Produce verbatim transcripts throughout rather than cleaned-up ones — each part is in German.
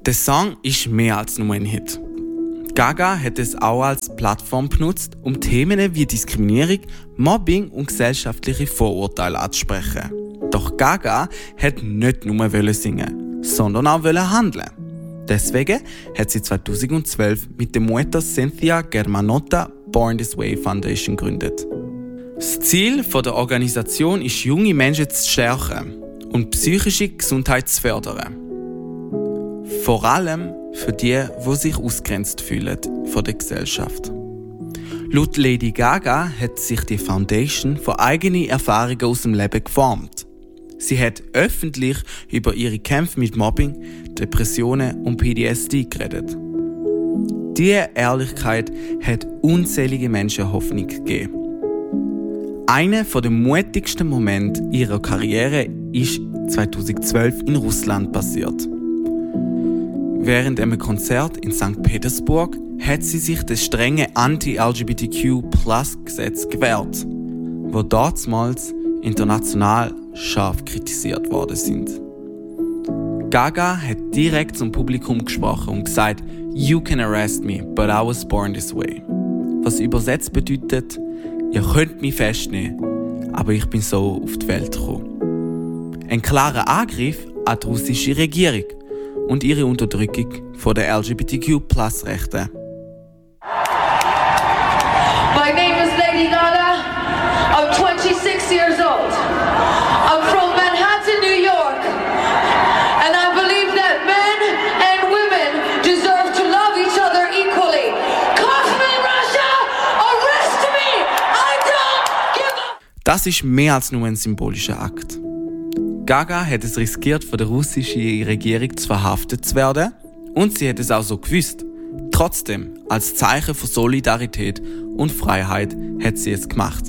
Der Song ist mehr als nur ein Hit. Gaga hat es auch als Plattform benutzt, um Themen wie Diskriminierung, Mobbing und gesellschaftliche Vorurteile anzusprechen. Doch Gaga hat nicht nur singen, sondern auch handeln. Deswegen hat sie zweitausendzwölf mit der Mutter Cynthia Germanotta Born This Way Foundation gegründet. Das Ziel der Organisation ist, junge Menschen zu stärken und psychische Gesundheit zu fördern. Vor allem für die, die sich ausgegrenzt fühlen von der Gesellschaft. Laut Lady Gaga hat sich die Foundation von eigenen Erfahrungen aus dem Leben geformt. Sie hat öffentlich über ihre Kämpfe mit Mobbing, Depressionen und P T S D geredet. Diese Ehrlichkeit hat unzählige Menschen Hoffnung gegeben. Einer der mutigsten Momente ihrer Karriere ist zweitausendzwölf in Russland passiert. Während einem Konzert in Sankt Petersburg hat sie sich das strenge Anti-L G B T Q Plus Gesetz gewehrt, wo damals international scharf kritisiert worden sind. Gaga hat direkt zum Publikum gesprochen und gesagt: "You can arrest me, but I was born this way." Was übersetzt bedeutet: "Ihr könnt mich festnehmen, aber ich bin so auf die Welt gekommen." Ein klarer Angriff an die russische Regierung und ihre Unterdrückung von der L G B T Q Plus Rechte. My name is Lady Gaga. I'm twenty-six years old. I'm from Manhattan, New York. And I believe that men and women deserve to love each other equally. Cuff me, Russia! Arrest me! I don't give a... Das ist mehr als nur ein symbolischer Akt. Gaga hat es riskiert, von der russischen Regierung zu verhaftet zu werden, und sie hat es auch so gewusst. Trotzdem, als Zeichen von Solidarität und Freiheit hat sie es gemacht.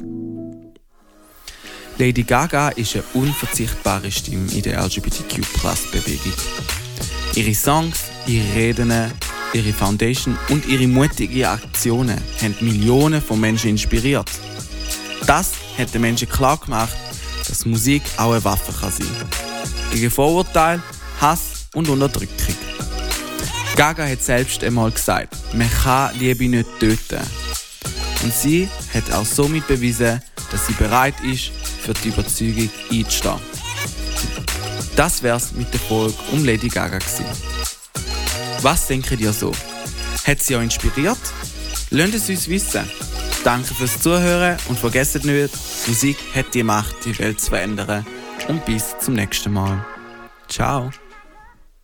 Lady Gaga ist eine unverzichtbare Stimme in der L G B T Q Plus Bewegung. Ihre Songs, ihre Reden, ihre Foundation und ihre mutigen Aktionen haben Millionen von Menschen inspiriert. Das hat den Menschen klar gemacht, dass Musik auch eine Waffe kann sein kann. Gegen Vorurteile, Hass und Unterdrückung. Gaga hat selbst einmal gesagt, man kann Liebe nicht töten. Und sie hat auch somit bewiesen, dass sie bereit ist, für die Überzeugung einzustehen. Das wär's mit der Folge um Lady Gaga gewesen. Was denkt ihr so? Hat sie euch inspiriert? Lasst es uns wissen. Danke fürs Zuhören und vergesst nicht, Musik hat die Macht, die Welt zu verändern. Und bis zum nächsten Mal. Ciao.